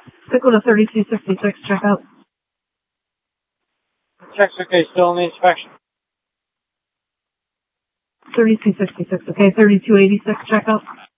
Pickle to 3266, check out. Check's okay, still in the inspection. 3266, okay, 3286, check out.